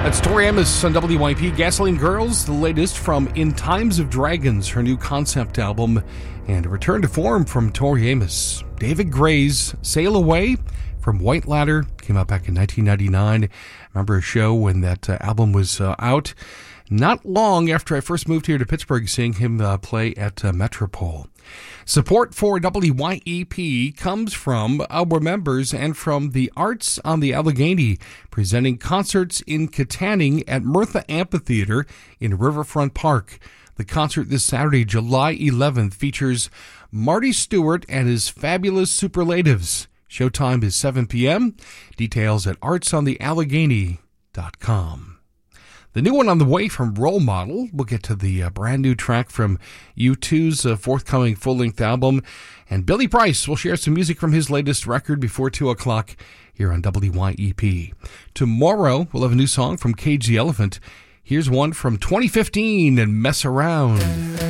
That's Tori Amos on WYP. Gasoline Girls, the latest from In Times of Dragons, her new concept album, and a return to form from Tori Amos. David Gray's Sail Away from White Ladder came out back in 1999. I remember a show when that album was out. Not long after I first moved here to Pittsburgh, seeing him play at Metropole. Support for WYEP comes from our members and from the Arts on the Allegheny, presenting concerts in Katanning at Mertha Amphitheater in Riverfront Park. The concert this Saturday, July 11th, features Marty Stewart and his fabulous superlatives. Showtime is 7 p.m. Details at artsontheallegheny.com. The new one on the way from Role Model. We'll get to the brand new track from U2's forthcoming full-length album. And Billy Price will share some music from his latest record before 2 o'clock here on WYEP. Tomorrow, we'll have a new song from Cage the Elephant. Here's one from 2015 and Mess Around.